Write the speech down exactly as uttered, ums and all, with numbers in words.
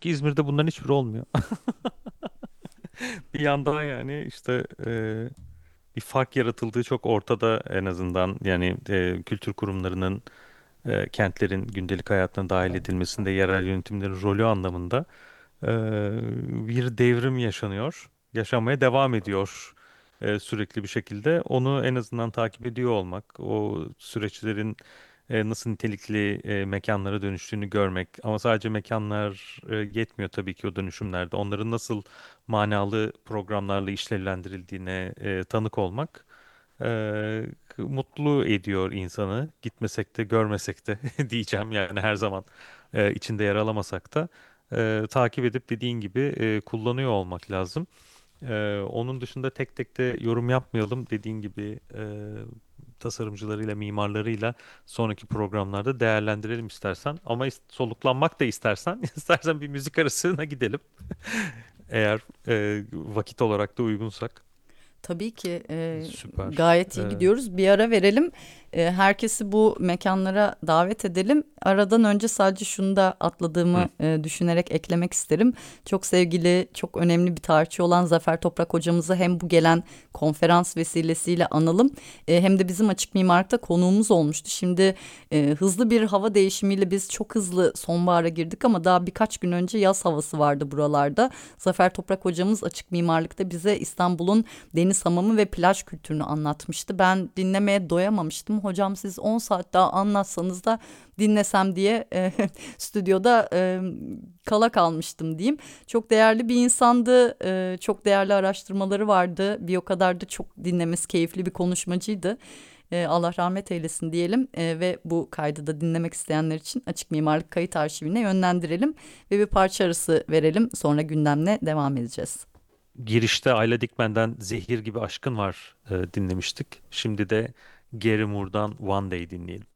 ki İzmir'de bunların hiçbiri olmuyor. Bir yandan yani işte e, bir fark yaratıldığı çok ortada en azından. Yani e, kültür kurumlarının e, kentlerin gündelik hayatına dahil edilmesinde yerel yönetimlerin rolü anlamında e, bir devrim yaşanıyor. Yaşamaya devam ediyor e, sürekli bir şekilde. Onu en azından takip ediyor olmak, o süreçlerin e, nasıl nitelikli e, mekanlara dönüştüğünü görmek. Ama sadece mekanlar e, yetmiyor tabii ki o dönüşümlerde. Onların nasıl manalı programlarla işlevlendirildiğine e, tanık olmak e, mutlu ediyor insanı. Gitmesek de görmesek de diyeceğim yani her zaman e, içinde yer alamasak da e, takip edip dediğin gibi e, kullanıyor olmak lazım. E, onun dışında tek tek de yorum yapmayalım. Dediğin gibi e, tasarımcılarıyla, mimarlarıyla sonraki programlarda değerlendirelim istersen. Ama is- soluklanmak da istersen, istersen bir müzik arasına gidelim. Eğer e, vakit olarak da uygunsak. Tabii ki e, Süper. gayet iyi E, gidiyoruz. Bir ara verelim. E, herkesi bu mekanlara davet edelim. Aradan önce sadece şunu da atladığımı hı. e, düşünerek eklemek isterim. Çok sevgili, çok önemli bir tarihçi olan Zafer Toprak hocamızı hem bu gelen konferans vesilesiyle analım. E, hem de bizim Açık Mimarlık'ta konuğumuz olmuştu. Şimdi e, hızlı bir hava değişimiyle biz çok hızlı sonbahara girdik ama daha birkaç gün önce yaz havası vardı buralarda. Zafer Toprak hocamız Açık Mimarlık'ta bize İstanbul'un deniz hamamı ve plaj kültürünü anlatmıştı. Ben dinlemeye doyamamıştım. Hocam siz on saat daha anlatsanız da dinlesem diye e, stüdyoda e, kala kalmıştım diyeyim. Çok değerli bir insandı. E, çok değerli araştırmaları vardı. Bir o kadar da çok dinlemesi keyifli bir konuşmacıydı. E, Allah rahmet eylesin diyelim. E, ve bu kaydı da dinlemek isteyenler için Açık Mimarlık Kayıt Arşivine yönlendirelim ve bir parça arası verelim. Sonra gündemle devam edeceğiz. Girişte Ayla Dikmen'den Zehir gibi Aşkın Var e, dinlemiştik. Şimdi de Gary Moore'dan One Day dinleyelim.